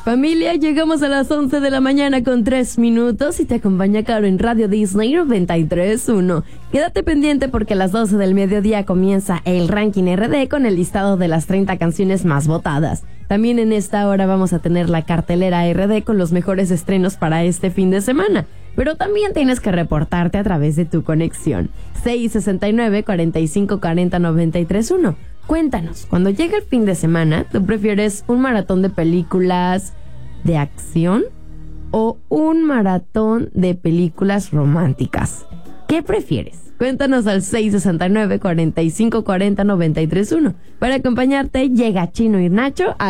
Familia, llegamos a las 11 de la mañana con 3 minutos y te acompaña Caro en Radio Disney 93.1. Quédate pendiente porque a las 12 del mediodía comienza el Ranking RD con el listado de las 30 canciones más votadas. También en esta hora vamos a tener la cartelera RD con los mejores estrenos para este fin de semana. Pero también tienes que reportarte a través de tu conexión. 669-4540-931. Cuéntanos, cuando llega el fin de semana, ¿tú prefieres un maratón de películas de acción o un maratón de películas románticas? ¿Qué prefieres? Cuéntanos al 669-4540-931. Para acompañarte llega Chino y Nacho a